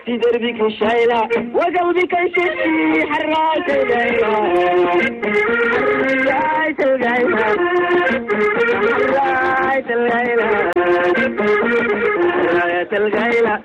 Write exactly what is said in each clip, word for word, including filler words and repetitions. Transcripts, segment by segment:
في دربك الشايلة وقلبك الشتي حراك الغيرة حراك الغيرة حراك الغيرة حراك الغيرة.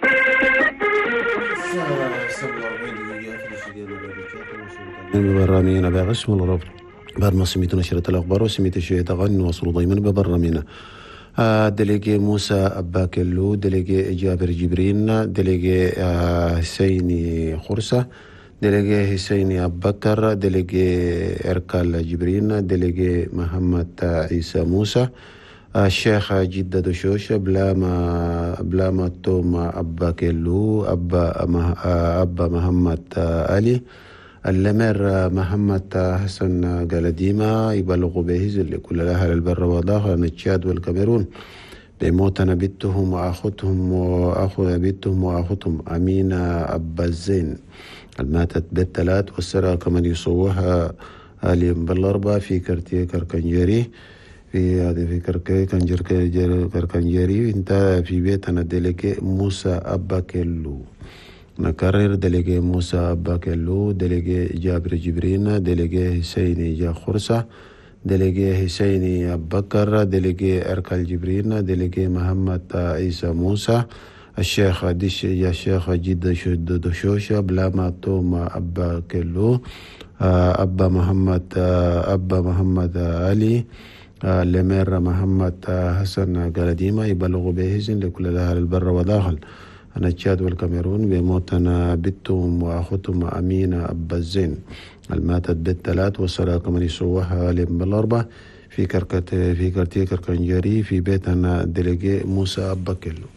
ببرامينا بغش من الرب بعد ما سميت نشرة الأخبار وسميت الشيء تغني وصلوا دايما ببرامينا. آه دليجي موسى أباكلو، دليجي جابر جبرين، دليجي آه حسيني خرسة، دليجي حسيني أبكر، دليجي إركال جبرين، دليجي محمد عيسى موسى، آه الشيخ جدة دشوش، بلاما بلاما توما أباكلو، أبا آه أبا محمد آه علي، الأمير محمد حسن قلديمة يبلغوا بهزل لكل أهل البر والداخل التشاد والكاميرون بموت نبتهم وأخوتهم وأخو بيتهم وأخوتهم أمينة أبازين الماتت بالثلاث والسرعة كمان يصوها آلي بالأربعة في كرتيه كركنجري في هذه في كركي كنجر كركنجري انت في بيتنا دليكي موسى أباكلو. نكرر دليجي موسى باكلو، دليجي جابر جبرين، دليجي حسيني جا خرسة، دليجي حسيني بكر، دليجي أركال جبرين، دليجي محمد عيسى موسى، الشيخ دش يا شيخ جد شد دشوشة بلاما توما أبا كلو، أبا محمد أبا محمد علي، الأمير محمد حسن قلديمة يبلغوا بهزن لكل أهل البر وداخل أنا تشاد والكاميرون بموتنا بنتهم وأخوتهم أمينة أبازين الماتت بالثلاث والسرعة كمان يسووها لهم بالأربعة في كركت في كرتيه كركنجري في بيتنا دليجي موسى أباكلو.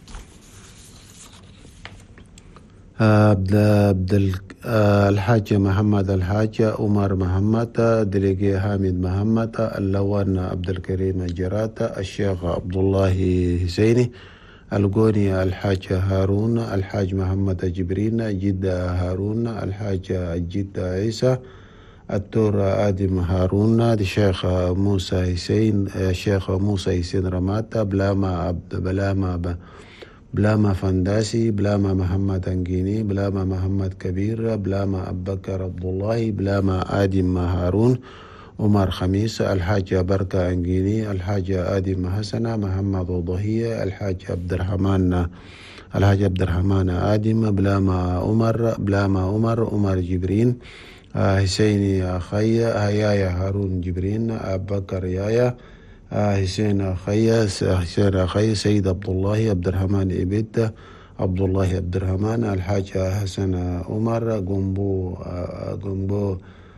عبد عبد الحاج محمد الحاج عمر محمد، دليجي حامد محمد، اللوان عبد الكريم جرات، الشيخ عبد الله حسيني، القوني الحاج هارون، الحاج محمد جبرين، جدة هارون، الحاج جدة عيسى، الدكتور آدم هارون، الشيخ موسى حسين، الشيخ موسى حسين رمات، بلاما عبد بلاما بلاما فنداسي، بلاما محمد انجيني، بلاما محمد كبير، بلاما أبكر عبد الله، بلاما آدم هارون، عمر خميس، الحاج بركة انجيني، الحاج آدم حسنة، محمد ضهية، الحاج عبد الرحمن الحاج عبد الرحمن آدم، بلاما عمر بلاما عمر عمر جبرين، حسيني خي هيايا هارون جبرين، أبكر يايا حسين خي حسين خي، سيد عبد الله عبد الرحمن إبيد، عبد الله عبد الرحمن، الحاج حسن عمر، قنبو قنبو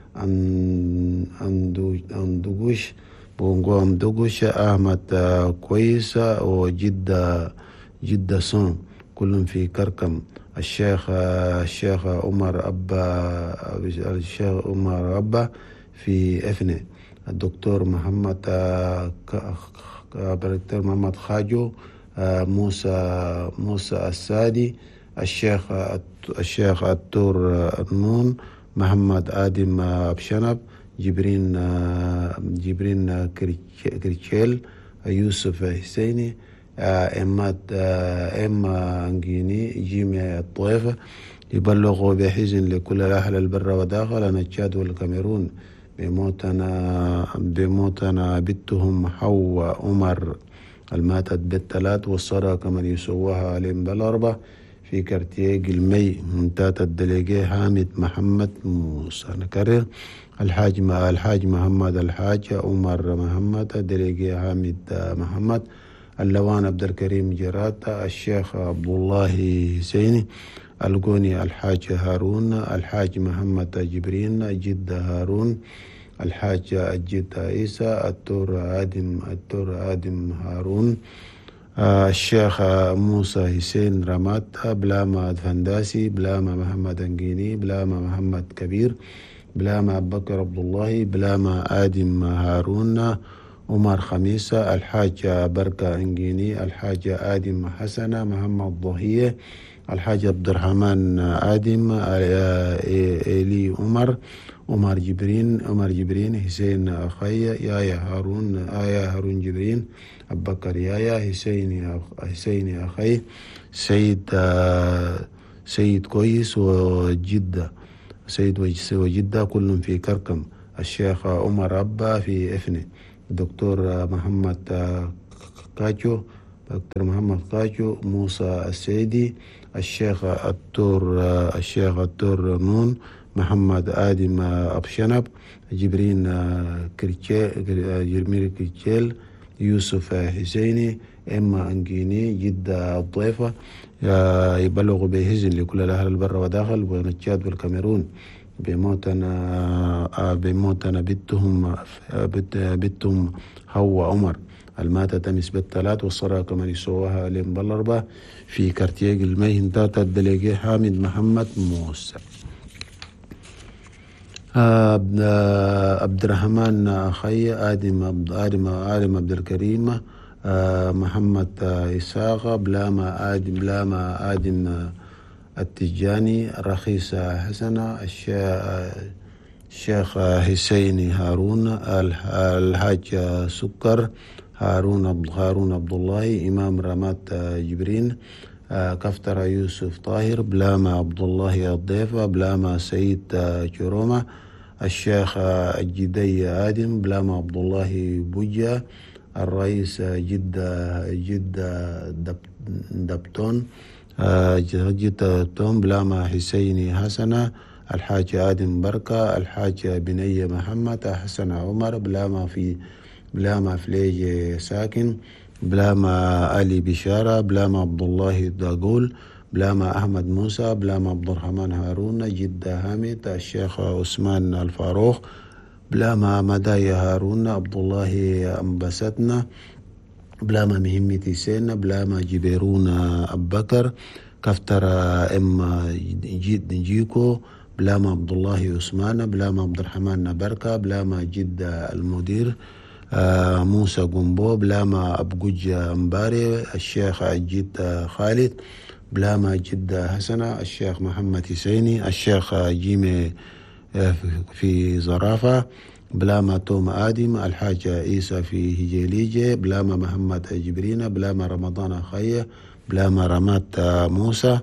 أندوغوش بونغو أندوغوش، أحمد كويس وجدة جدة صون كلهم في كركم، الشيخ الشيخ عمر أبا الشيخ عمر أبا في إفني، الدكتور محمد الدكتور محمد خاجو، موسى موسى السادي، الشيخ الشيخ الدكتور النون، محمد آدم بشنب، جبرين جبرين كريتشيل، يوسف حسيني، إماد إما أنجيني، جيمي الطويفة يبلغوا بحزن لكل أهل البر وداخل أنا تشاد والكاميرون بموتنا بموتنا بنتهم حواء عمر الماتت بالثلاث والصلاة كمان يسووها عليهم بالأربع في كرتيه قلمي منتات الدليجي حامد محمد موسى. نكرر الحاج الحاج محمد الحاج عمر محمد، دليجي حامد محمد، اللوان عبد الكريم جرات، الشيخ عبد الله حسيني، القوني الحاج هارون، الحاج محمد جبرين، جدة هارون، الحاج جدة عيسى، الدكتور آدم الدكتور آدم هارون، الشيخ موسى حسين رمات، بلاما فنداسي، بلاما محمد انجيني، بلاما محمد كبير، بلاما بكر عبد الله، بلاما آدم هارون، عمر خميسة، الحاج بركة انجيني، الحاج آدم حسنة، محمد ضهية، الحاج عبد الرحمن آدم، إلي عمر عمر جبرين عمر جبرين، حسين أخي، يايا هارون آيا هارون جبرين، أبكر يايا، حسين حسين أخي، سيد سيد كويس وجدة، سيد وجدة كلهم في كركم. الشيخ عمر أبا في إفني. الدكتور محمد كاجو دكتور محمد كاجو موسى السيدي. الشيخ الدكتور الشيخ الدكتور نون محمد آدم أبشنب. جبرين جرمير كريتشيل. يوسف حسيني. إما أنجيني جدة الضيفة. يبلغوا بهزن لكل الأهل البر وداخل ونجاد بالكاميرون بموتنا بموتنا بنتهم بنتهم هو عمر الماتت أمس بالثلاث والصلاة كمان يسووها لين بالأربعة في كارتيج الميهن داتا الدليجي حامد محمد موسى. عبد الرحمن أخي آدم آدم آدم عبد الكريم. محمد إساق بلاما آدم بلاما آدم التجاني. رخيص حسنة. الشيخ حسيني هارون. الحاج سكر هارون هارون عبد الله. إمام رمات جبرين. كفتر يوسف طاهر. بلاما عبد الله الضيفة. بلاما سيد جرومة. الشيخ الجدي آدم. بلاما عبد الله بوجا. الرئيس جدة جدة دبتون جدة توم. بلاما حسيني حسنة. الحاج آدم بركة. الحاج بنية محمد. حسن عمر. بلاما في بلاما فليج ساكن. بلاما علي بشارة. بلاما عبد الله داغول. بلاما أحمد موسى. بلاما عبد الرحمن هارون. جدة حامد. الشيخ عثمان الفاروق. بلاما مدايا هارون. عبد الله أنبستنا. بلاما مهمتي سين. بلاما جبيرون أبكر. كفتر إم جد جيكو. بلاما عبد الله عثمان. بلاما عبد الرحمن بركة. بلاما جد المدير آه موسى قنبو. بلاما أبقج مباري. الشيخ جد خالد. بلاما جد حسنة. الشيخ محمد حسيني. الشيخ جيمي في زرافة. بلاما توم آدم. الحاج عيسى في هجيليجي. بلاما محمد جبرين. بلاما رمضان خيه. بلاما رمات موسى.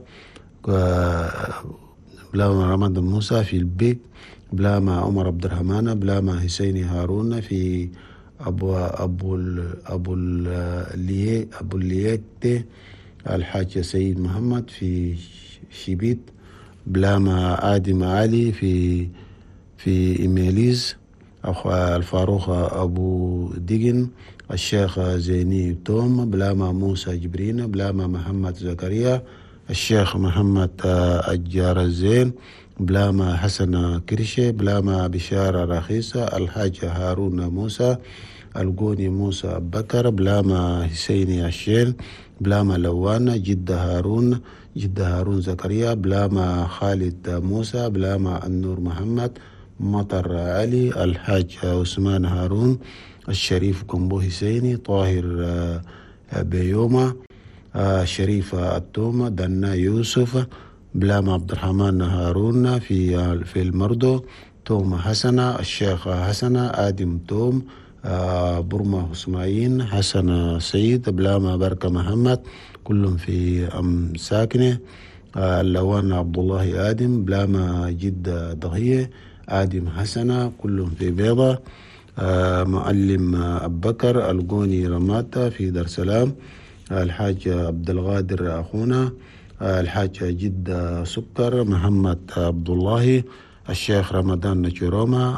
بلاما رمضان موسى في البيك. بلاما عمر عبد الرحمن. بلاما حسيني هارون في أبو أبو أبو اللي أبو الليكتي. الحاج سيد محمد في شبيت. بلاما آدم علي في في إيميليز. الفاروق أبو ديجن. الشيخ زيني توم. بلاما موسى جبرين. بلاما محمد زكريا. الشيخ محمد الجار الزين. بلاما حسن كرشي. بلاما بشارة رخيصة. الحاج هارون موسى. القوني موسى بكر. بلاما حسيني الشين. بلاما لوانا. جدة هارون جدة هارون زكريا. بلاما خالد موسى. بلاما النور محمد. مطر علي. الحاج عثمان هارون. الشريف قنبو حسيني. طاهر بيومة. شريف التومة. دنا يوسف. بلاما عبد الرحمن هارون في في المردو. توم حسنة. الشيخ حسنة. آدم توم. برما اسماعيل. حسن سيد. بلاما بركة محمد. كلهم في أم ساكنة. اللوان عبد الله آدم. بلاما جدة ضهية. آدم حسنة. كلهم في بيضة. معلم أبكر. القوني رماتا في دار سلام. الحاج عبد القادر أخونا. الحاج جدة سكر. محمد عبد الله. الشيخ رمضان نجروما.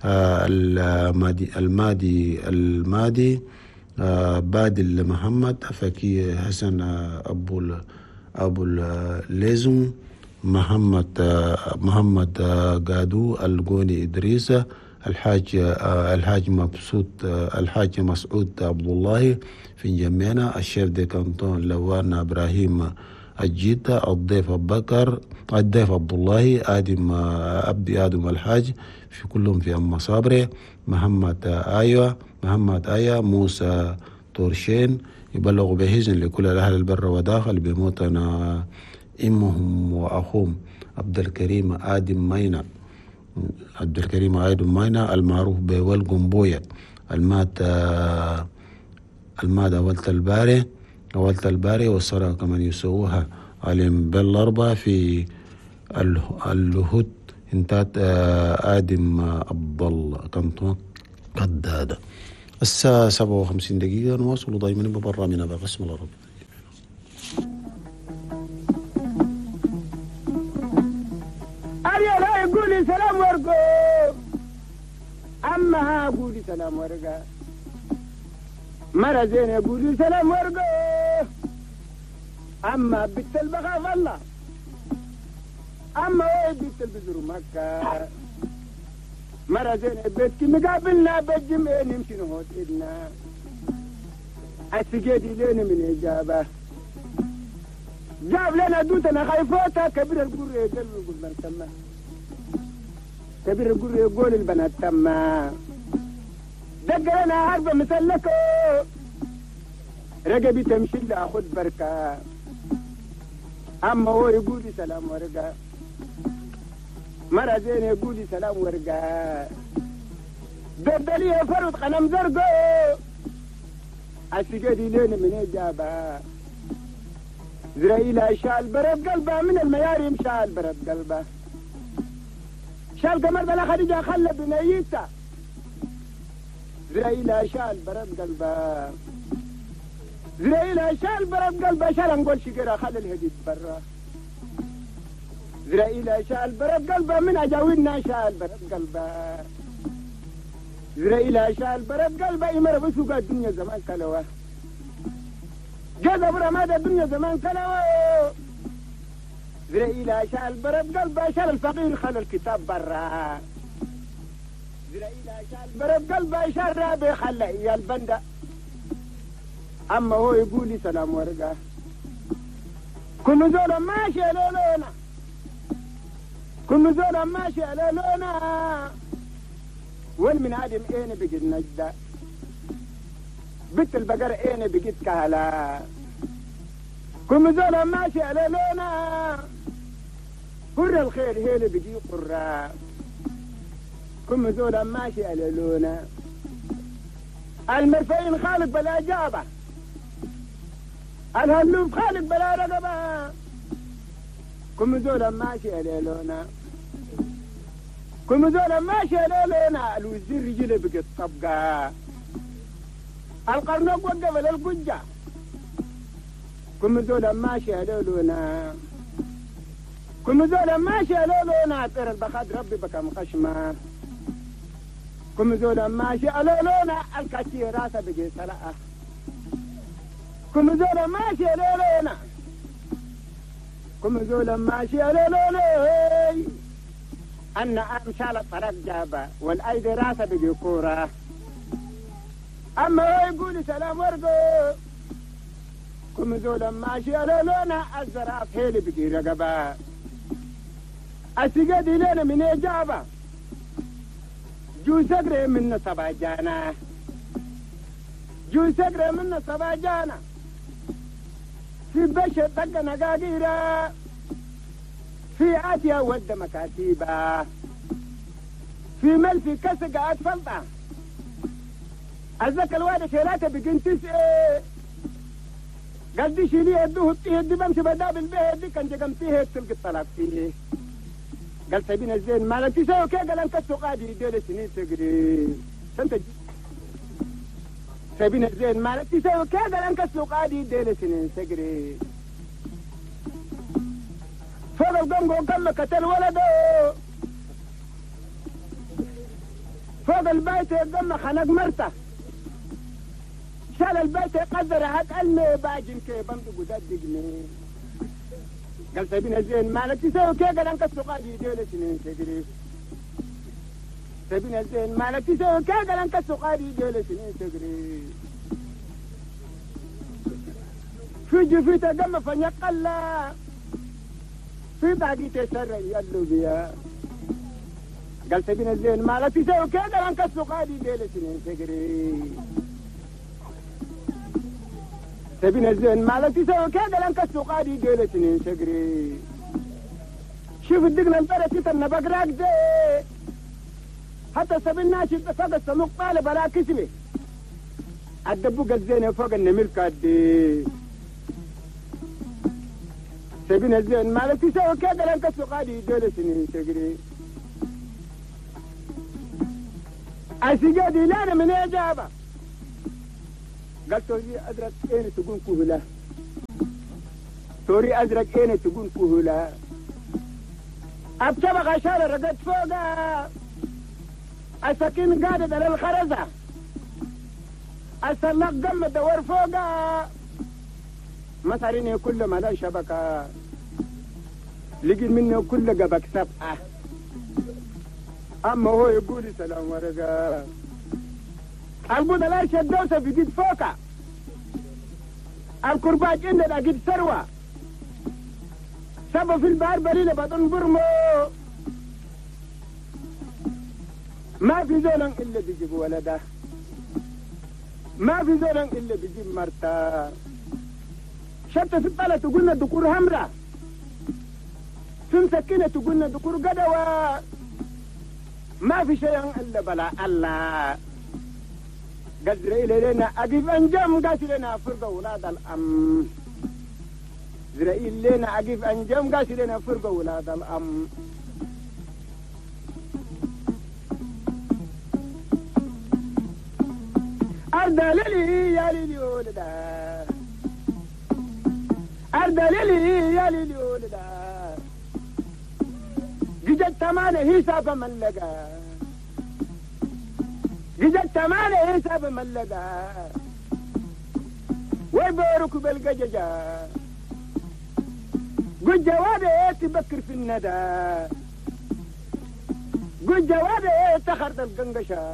المادي المادي المادي بادل محمد. فكي حسن أبو أبو الليزم. محمد محمد قادو. القوني إدريس. الحاج الحاج مبسوط. الحاج مسعود عبد الله في جمينا. الشيف دي كانتون لوان إبراهيم الجيتا. الضيف بكر. الضيف عبد الله. آدم أبدي آدم الحاج في كلهم في أم صابري. محمد آيوة محمد آية. موسى تورشين. يبلغوا بهزن لكل الأهل البر وداخل بموتنا إمهم وأخوهم. عبد الكريم آدم مينا. عبد الكريم آدم مينا المعروف بوالقنبوية. المات المات أولت الباري أولت الباري والصلاة كمان يسووها عليم بالأربعة في اللهد انتهت آدم عبد الله كنت قدادة. الساعة سبعة وخمسين دقيقة. نواصل دائما ببرا من قسم الأرض. أريا لا يقولي سلام ورقو أما ها قولي سلام ورقا مرة زين يقولي سلام ورقو أما بنت البغاء الله أما وين بنت البزر مكة مرة زين بيتك مقابلنا بالجمعين يمشي نهوت إدنا السجادي لين من إجابة جاب لنا دوتنا خايفوتا كبير القرية قلب يقول من تما كبير القرية يقول البنات تما دق لنا عربة مسلكو رقبي تمشي لها أخذ بركة أما هو يقول لي سلام ورقة مرة زين يقول لي سلام ورقة بدلي فرد قلم زرقو السجادي لين من إجابة زرائيل شال برد قلبه من الميارم شال برد قلبه شال قمر بلا خديجة خلى بنيته زرائيل شال برد قلبه زرائيل شال برد قلبه شال نقول شقرة خلى الهديد برا زرائيل شال برد قلبه من أجاوينا شال برد قلبه زرائيل شال برد قلبه يمر بسوق الدنيا زمان كلوه جذب رماد الدنيا زمان كلوه زرائيل شال برد قلبه شال الفقير خلى الكتاب برا زرائيل شال برد قلبه شال رابي خلى إيا البندة أما هو يقول لي سلام ورقة كل زول ماشي لولونا كل زول ماشي لولونا والمن آدم إيه بقيت نجدة بنت البقر إيه بقيت كهلا كل زول ماشي لولونا قر الخير هي اللي بقي قرة كل زول ماشي لولونا المرفين خالق بلا جابة الهلوف خالق بلا رقبة كم زولا ماشي ليلونا كم زولا ماشي ليلونا الوزير رجل بقت طبقة القرنوق وقف للقجة كم زولا ماشي ليلونا كم زولا ماشي ليلونا ترى البخاد ربي بكى مخشمة كم زولا ماشي ليلونا الكاتي راسه بقي سلقة كم زولا ماشي ليلونا كم زولا ماشي ليلونا أن أمشال الطرق جابا والأيدي راسه بقي كورة أما هو يقول سلام ورقو كم زولا ماشي ليلونا الزراف هيلي بقي رقبا السجاد لنا من إجابة جو سقري من صباجانا جو سقري من صباجانا في بشر طق نقاديرة في آتيا ود مكاتيبة في ملفي كسق أتفلطة أذكى الوادة شيلاته بقين تسئي قال دي شيليه يدوه الطيه دي بمشي بداب البيه دي كان جقمتيه تلقى الطلاق فيه قال سبين الزين مالك تساوي كي قال انكسو قادي ديلي سنين تقري سنت سبين الزين مالك تساوي كي قال انكسو قادي ديلي سنين تقري فوق القنقو قم كتل ولده فوق البيت قم خنق مرته شال البيت قدر هات ألمي باجن كي بمدو قداد دقني قال سبين الزين مالك تساوي كي قال انك السقادي ديلي سنين تقري سبين الزين مالك تساوي كي قال انك السقادي ديلي سنين تقري في جفيته قم فنيقلا في باقي تسر يلو بيا قال سبين الزين مالك تساوي كي قال انك السقادي ديلي سنين تقري سبين الزين مالك تساوي كي قال انك السقادي ديلي سنين تقري شوف الدقنا انطرت تتنا بقراك دي حتى سبين ناشي فوق السموق طالب على كسبي الدبوق الزينة فوق النمير كادي سبين الزين مالك تسوي كذا لانك سقادي دولة سنين تجري أسيجادي لا من إجابة قال توري أدرك أين تكون كهلا توري أدرك أين تكون كهلا أبتبغ عشان رقد فوقها السكين قاعدة على الخرزة السلاق قم دور فوقها مساريني كل ما لا شبكة لقي منه كل قبك سبعة أما هو يقول سلام ورقة البوضة لا شدوسة في قد فوقها الكرباج عندنا قد سروة سبب في البحر بليلة بطن برمو ما في زولن إلا بيجيب ولده ما في زولن إلا بيجيب مرتا شتى في الطالة تقولنا دكور همرة في سكينة تقولنا دكور قدوة ما في شيء إلا بلا الله قدر إلي لنا أقف أنجم قاسي لنا فرقة ولاد الأم إسرائيل لنا أقف أنجم قاسي لنا فرقة ولاد الأم أرد للي يا ليلي ولدا أرد للي يا ليلي ولدا ججت تمانة حساب من لقى ججت تمانة حساب من لقى ويبارك بالقججة قل جوابه تبكر في الندى قل جوابه تخرد القنقشة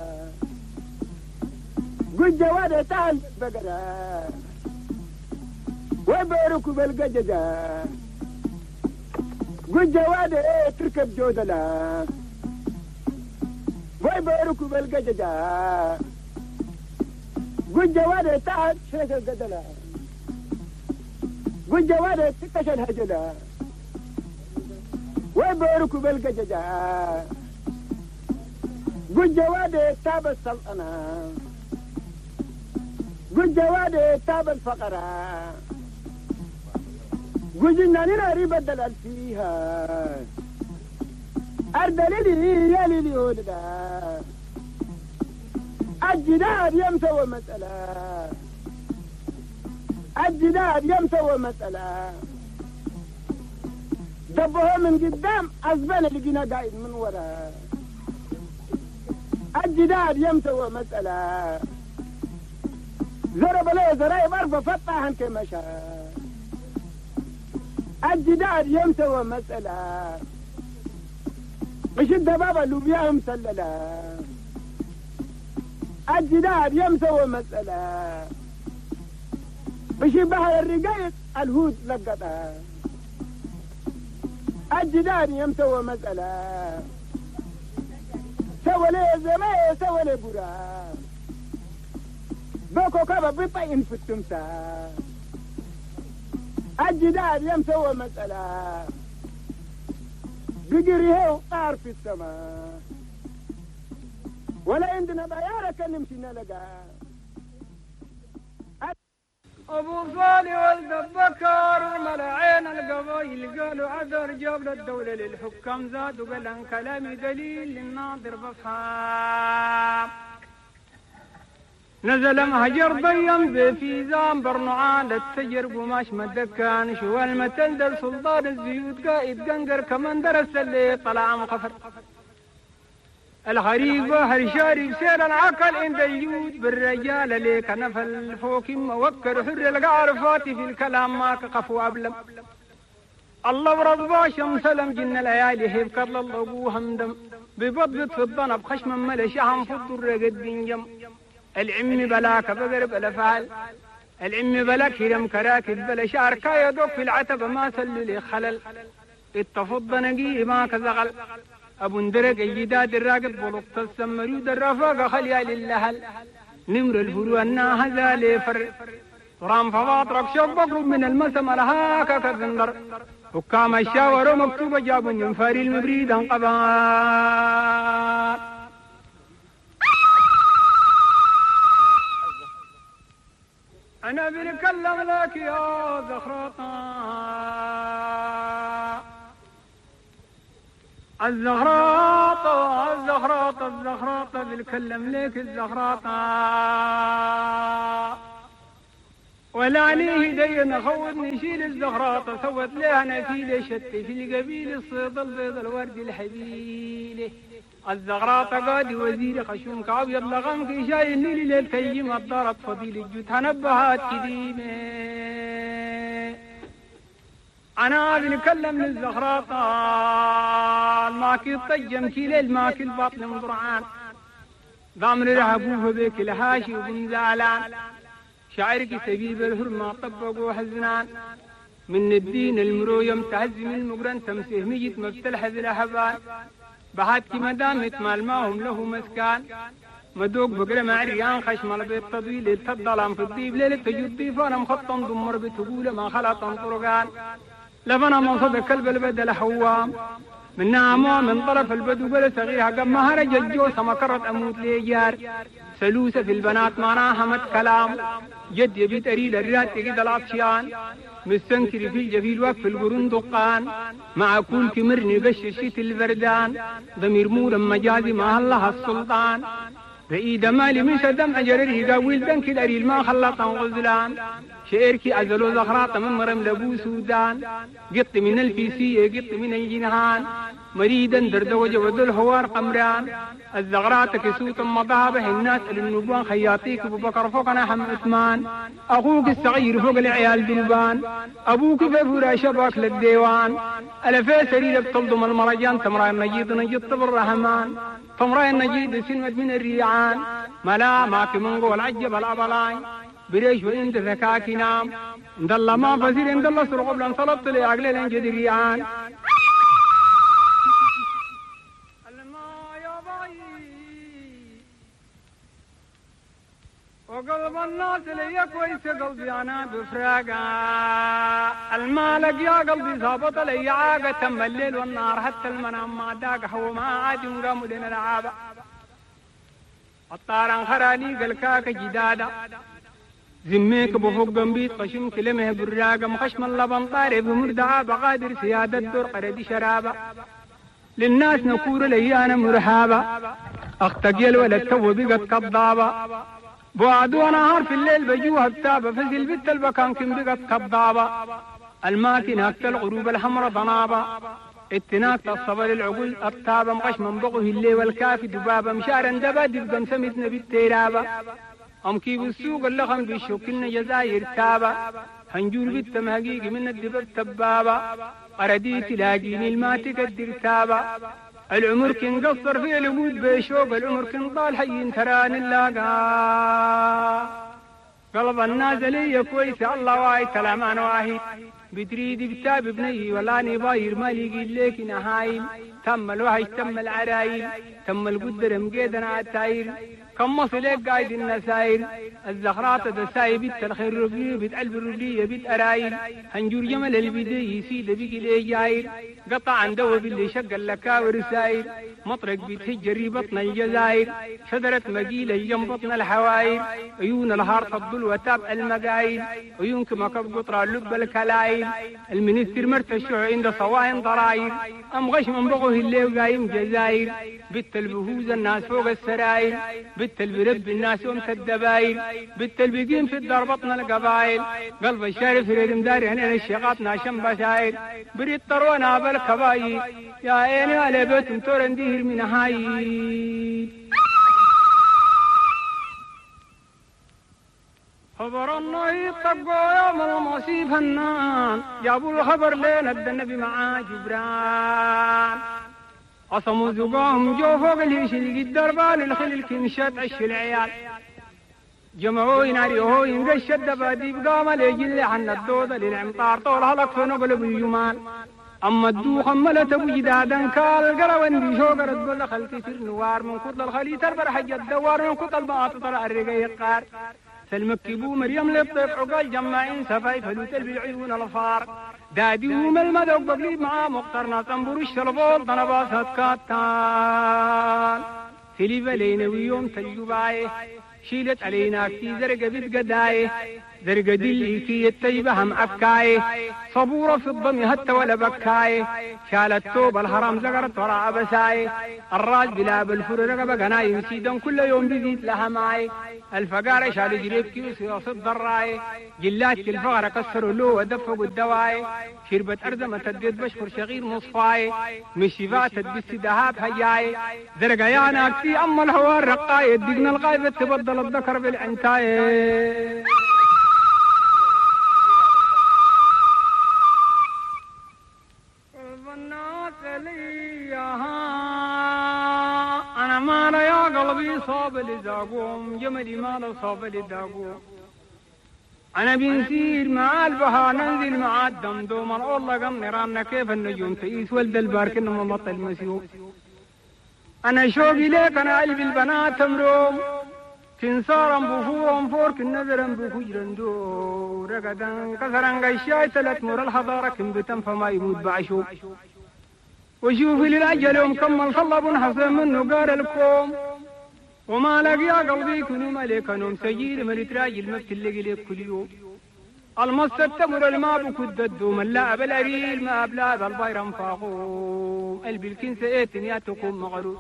قل جوابه تعال بقرة ويبارك بالقججة قل جوابه تركب جودلة ويبارك بالقججة قل جوابه تعال شيخ القدلة قل جوابه تكش الهجلة ويبارك بالقججة قل جوابه تاب السلطنة قل جوابه تاب الفقرة قل جناني ناري بدل فيها أردلي يا ليلي ولدا الجداد يمسوى مسألة الجداد يمسوى مسألة دبه من قدام أزبان لقينا قايد من وراء الجداد يمسوى مسألة زرب له زرايب أربع فتحا كمشى الجداد يمسوى مسألة بشد بابا اللوبيا مسللة الجداد يمسوى مسألة بشبه الرقايق الهود لقطها الجداد يمسوى مسألة سوى لي زمايا سوى لي برا بوكو كابا بطين في التمسا الجداد يمسوى مسألة بقريه وطار في السماء ولا عندنا بيارة كان نمشينا لقاه أبو صالح ولد بكر ملعين القبائل قالوا عذر جاب للدولة للحكام زاد وقال عن كلامي دليل للناظر بصحاب نزل مهجر ضيم بفيزان برنعان للتجر قماش مدكان شو المتلدل سلطان الزيوت قائد قنقر كمان درس اللي طلع مقفر الغريب بحر شارب سير العقل عند اليود بالرجال ليك نفل فوق موكر حر القعرفات في الكلام ما كقفو أبلم الله ورضا شمس لم جن الليالي هيب كرل الله همدم ببضبط في الضنب خشم ملش هم في الضر قد بنجم العم بلاك بقرب الافعال العم بلاك هرم كراكد بلا شعر كا يدوك في العتب ما سلل خلل اتفض نقي ما كزغل أبو ندرق الجداد الراقب بلقت السمريود الرفاق خليا للهل نمر الفرو أنها هذا لفر رام فواطرك شوق بقرب من المسم الهاكا كالزندر حكام الشاور مكتوب جاب ينفاري المبريد انقبار أنا بنكلم لك يا زخرطة الزغراطة الزغراطة الزغراطة بنكلم لك الزغراطة ولا ليه دين خوضني شيل الزغراطة سوت لها نتيلة شت في القبيل الصيد البيض الورد الحبيلة الزغراطة قادي وزير خشوم كعب يلا غمك شاي النيل للتيم الضرب فضيل الجود هنبهات كديمة أنا بنكلم للزغراطة الماكي الطجم كيل الماكي البطن مضرعان ضامن الهبوه بك الهاشي وبن زعلان شاعرك سبيب الهرمة طبقوا حزنان من الدين المرو يمتهز من المقرن تمسيه ميت مفتلح ذي الأحبان بهاتك مدامت مال ماهم له مسكان مدوق بقرة معريان خشم البيت تضويل التضلام في الضيب ليلة تجد ضيفانا مخطم دمر بتقول ما خلطا طرقان لبنا منصد كلب البدل حوام من نامو من طرف البدو بلا صغيرها قم مهرج الجوسة مكرت أموت ليجار سلوسة في البنات معناها مت كلام جد يبيت أريد الريات تجد العطشان مستنكر في الجفيل وقف القرون دقان مع كل كمرني بششيت البردان ضمير مورا مجازي ما الله السلطان بإيد مالي من شدم أجرره قاويل دنك الأريل ما خلطا غزلان شعركي أزلو زخراط من مرم لبو سودان قط من الفيسية قط من الجنهان مريدا درد وجود الهوار قمران الزغرات كسوت مضابه الناس للنبوان خياطيك أبو بكر فوقنا حم عثمان أخوك الصغير فوق العيال دلبان أبوك في فرا شباك للديوان ألفي سرير بتلضم المرجان تمرأ النجيد نجيد طب الرحمن تمرأ النجيد سنمت من الريعان ملا ماك منقول عجب الأبلاين بريش وإنت ذكاك نام عند الله ما فزير عند الله سر قبل أن صلبت لي عقلي لنجد ريعان وقلب الناس لي كويس قلبي أنا بفراقة المالك يا قلبي ظابط لي عاقة تم الليل والنهار حتى المنام ما داق هو ما عادي مقام لنا العابة الطاران خراني قلكاك جدادة زميك بفوق بيت قشم كلمه براقة مخشم اللبن طاري بمردعة بقادر سيادة دور قردي شرابة للناس نكور لي أنا مرحابة أختقيل ولا التو بقت كضابة بعد ونهار في الليل بجوها بتابة فزل بيت البكان كم بقت كضابة الماكن هكت الغروب الحمرة ضنابة اتناك الصبر العقول الطابة مقشم بقه الليل والكافي دبابة مشارا دبا دبقا سمتنا بالتيرابة أم كيف السوق اللخم بيشوكلنا جزاير تابة هنجور بالتمهقيق من الدبب تبابة أرديت لاقيني الماتك الدرتابة العمر كن قصر في الوجود بيشوق العمر كن طال حي تران اللاقا قلب الناس لي كويس الله وايد كلامان واحد بتريد بتاب ابني ولا نباير مالي لك نهايل تم الوحش تم العرايل تم القدر مقيدنا عالتاير كم مصليك قايد النساير الزخرات دساي بيت الخير ربي بيت قلب الربي بيت أرايل هنجور جمل البدي يسيد بيك لي جاير قطع عن دوا باللي شق اللكاور ساير مطرق بيت هجري بطن الجزاير شجرة مقيلة جنبطنا الحواير عيون الهار فضل وتاب المقايل عيونك مكب قطرة لب الكلايل المنستر مرتشع عند صواهن ضراير أم غش من بغه اللي وقايم جزاير بيت البهوز الناس فوق السراير بيت البرب الناس ومت الدبايل بيت البقين في الدار بطن القبايل قلب الشارف في الرمداري هنا الشيقات ناشم بشاير بريد طرونا بالكبايل يا عيني على بيتم تورن دير من هاي خبر الله طبقوا يوم المصيب هنان جابوا الخبر لين النبي مع جبران قسموا زقاهم جو فوق الهشل الدربان الخلل كنشات عش العيال جمعوا يناريوه ينقش الدبادي بقام ليجل عن الدودة للعمطار طول هلق فنقل باليمان أما الدوخ أملت بجدادا كال قروان دي شوقر تقول خلقي في النوار من كتل الخلي تربر حج الدوار من كتل باط طلع الرقا يقار سلمكبو مريم لبطيب عقال جمعين سفاي فلوت البيعيون الفار داديهم المدوق بقليب معاه مقترنا تنبور الشربول طنباسات كاتان تليب علينا ويوم تجوبايه شيلت علينا كتي زرق بيت قدايه درق دلي كي التيبة هم أفكاي صبورة في الضم هت ولا بكاي شالت توب الحرام زقرت وراء بساي الراج بلا بالفر رقبة قناي مسيدا كل يوم بزيد لها ماي الفقارة شال جريب كيوس يصد الراي جلات الفقر كسروا له ودفقوا الدواي شربت أرزمة تديد بشخر شغير مصفاي مشيفات تدبس دهاب هياي درقيانا كتي أما الهوار رقاي الدقنا الغايبة تبدل الذكر بالعنتاي أنا ما يا قلبي صاب لداقوم جملي ما صاب لداقوم أنا بنسير مع البها ننزل مع الدمدوم الله قم نرانا كيف النجوم تقيس ولد البارك إنما مطل مسيوم أنا شوقي ليك أنا قلبي البنات تمروم تنصارا بفورا فورك النذرا بفجرا دو رقدا كسرا قشاي ثلاث مر الحضارة كم بتم فما يموت بعشوق وشوفي للأجل يوم كمل صلب حسن منه قال الكوم وما لقي يا قلبي كنوا ملك نوم سجيل ملت راجل مفتل لك كل يوم المص التمر الماء بكد الدوم لا بالأريل ما أبلاد البيرم فاقوم قلبي الكنس ايتن يا تقوم مغروب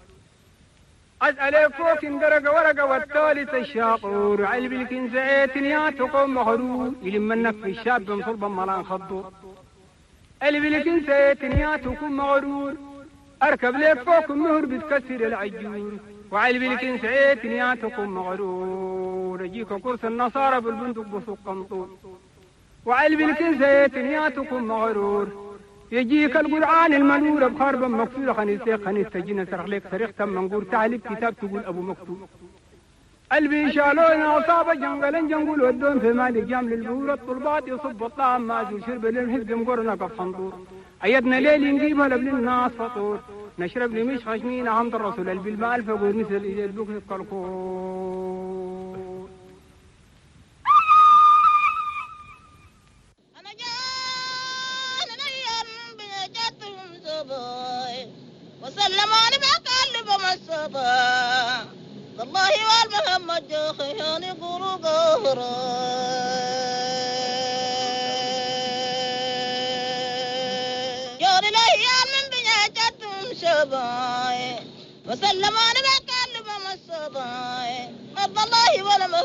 أسألك فوق درجة ورقة والثالث الشاقور قلبي الكنس ايتن يا تقوم مغروب يلمنك في الشاب من صلبا ملان خضور قلبي الكنس ايتن يا تقوم مغرور أركب لك فوق النهر بتكسر العجور وعلبي لكن سعيت نياتكم مغرور يجيك كرس النصارى بالبندق بسوق قنطور وعلبي لكن سعيت نياتكم مغرور يجيك القرآن المنور بخربا مكسور خنيسيق خنيستجين سرخ لك سريخ تم منقور تعليب كتاب تقول أبو مكتوب قلبي شالونا وصاب جنقلا جنقول ودون في مالك جامل البهور الطلبات يصب الطعام مازو شرب للحزب مقرنا كفنطور أيدنا ليل نجيبها لبن الناس فطور نشرب لي مش خشمين عمد الرسول بالمال فقول مثل إذا البوك الكالكور أنا جانا نيام بنجاتهم صباي وسلموني بقلب مصبا والله والمحمد جاخياني قرو قهراي جاري نيام بنجاتهم صباي وسلموني بقلب مصباي والله والمحمد